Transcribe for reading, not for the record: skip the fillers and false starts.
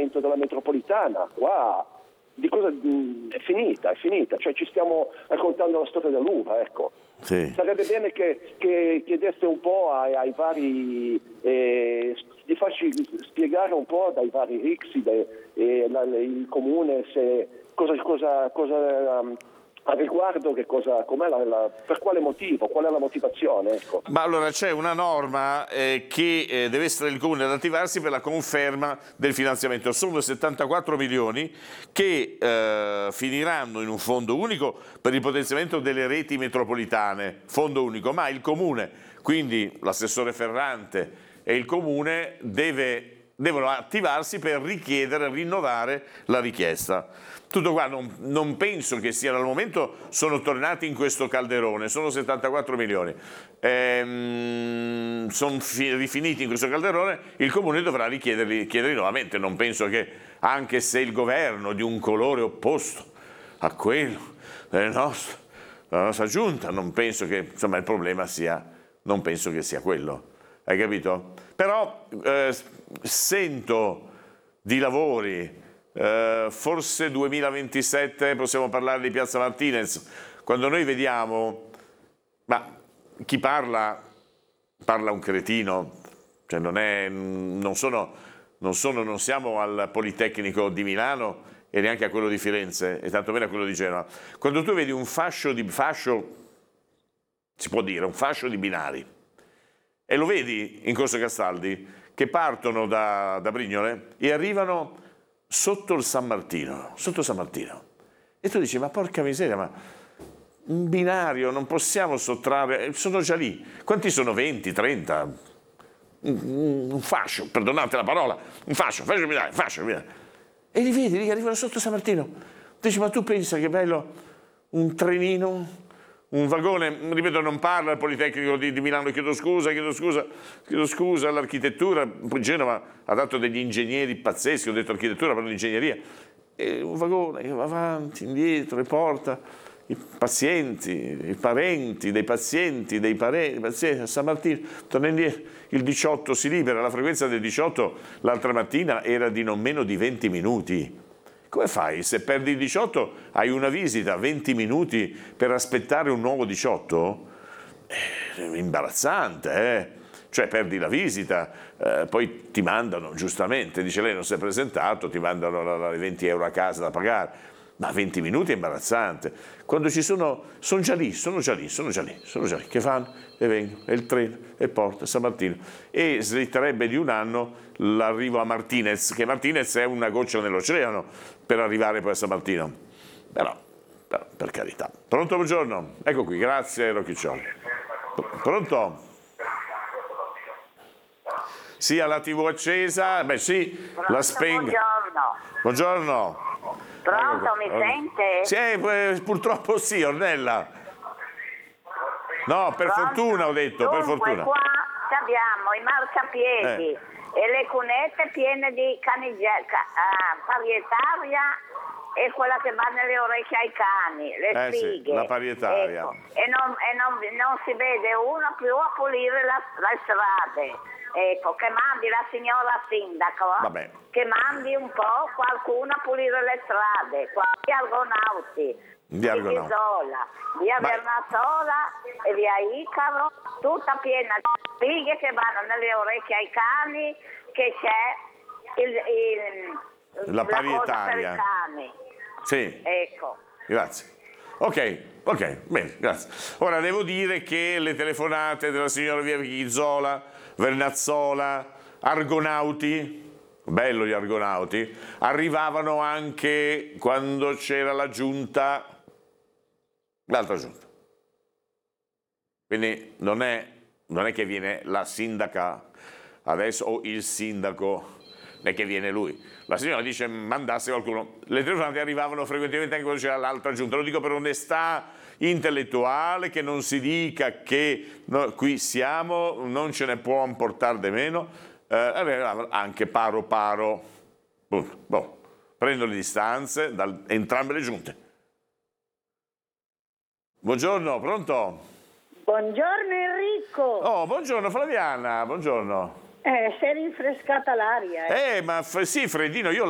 finanziamento della metropolitana, qua di cosa è finita, cioè ci stiamo raccontando la storia dell'uva, ecco. Sì. Sarebbe bene che chiedeste un po' ai vari, di farci spiegare un po' dai vari RICSI, il comune, se cosa a riguardo, per quale motivo, qual è la motivazione, ecco. Ma allora c'è una norma che deve essere il comune ad attivarsi per la conferma del finanziamento. Sono 74 milioni che finiranno in un fondo unico per il potenziamento delle reti metropolitane, fondo unico, ma il comune, quindi l'assessore Ferrante e il comune devono attivarsi per rinnovare la richiesta. Tutto qua, non penso che sia, al momento sono tornati in questo calderone, sono 74 milioni, sono rifiniti in questo calderone, il comune dovrà chiederli nuovamente. Non penso che, anche se il governo di un colore opposto a quello della nostra giunta, non penso che, insomma, il problema non penso che sia quello, hai capito? Però sento di lavori, forse 2027 possiamo parlare di Piazza Martinez, quando noi vediamo, ma chi parla un cretino, cioè non siamo al Politecnico di Milano e neanche a quello di Firenze e tantomeno a quello di Genova. Quando tu vedi un fascio, si può dire, un fascio di binari, e lo vedi in Corso Castaldi, che partono da Brignole e arrivano sotto San Martino, e tu dici, ma porca miseria, ma un binario non possiamo sottrarre, sono già lì, quanti sono? 20, 30, un fascio, perdonate la parola, un fascio binario, e li vedi lì che arrivano sotto San Martino, dici, ma tu pensa che bello un trenino, un vagone, ripeto, non parla il Politecnico di Milano, chiedo scusa all'architettura, poi Genova ha dato degli ingegneri pazzeschi, ho detto architettura, parlo di ingegneria, e un vagone che va avanti, indietro e porta i pazienti, i parenti dei pazienti a San Martino, torna indietro, il 18 si libera, la frequenza del 18 l'altra mattina era di non meno di 20 minuti. Come fai? Se perdi il 18 hai una visita, 20 minuti per aspettare un nuovo 18? È imbarazzante, Cioè perdi la visita, poi ti mandano, giustamente, dice lei non si è presentato, ti mandano i 20 euro a casa da pagare, ma 20 minuti è imbarazzante. Quando ci sono già lì, che fanno e vengono, e il treno, e porta San Martino. E slitterebbe di un anno l'arrivo a Martinez, che Martinez è una goccia nell'oceano per arrivare poi a San Martino. Però per carità. Pronto, buongiorno? Ecco qui, grazie Rocchiccioli. Pronto? Sì, ha la TV accesa? Beh sì, pronto, la spengo. Buongiorno. Pronto, mi sente? Sì, purtroppo sì, Ornella. No, per fortuna ho detto, Dunque, per fortuna. Qua abbiamo i marciapiedi e le cunette piene di parietaria e quella che va nelle orecchie ai cani, le spighe. Sì, la parietaria. Ecco. E non si vede uno più a pulire le strade. Ecco, che mandi la signora sindaco, che mandi un po' qualcuno a pulire le strade, qua gli Argonauti, via Isola, via Vernazzola e via Icaro, tutta piena di spighe che vanno nelle orecchie ai cani, che c'è la parietaria. Per i cani. Sì. Ecco. Grazie. Ok, bene, grazie. Ora devo dire che le telefonate della signora via Isola, Vernazzola, Argonauti, bello gli Argonauti, arrivavano anche quando c'era l'altra giunta. Quindi non è che viene la sindaca adesso o il sindaco, non è che viene lui. La signora dice mandasse qualcuno. Le telefonate arrivavano frequentemente anche quando c'era l'altra giunta. Lo dico per onestà intellettuale, che non si dica che qui siamo, non ce ne può importare di meno, anche paro. Prendo le distanze da entrambe le giunte. Buongiorno, pronto? Buongiorno Enrico. Oh, buongiorno Flaviana, buongiorno. Si è rinfrescata l'aria. Ma sì, freddino, io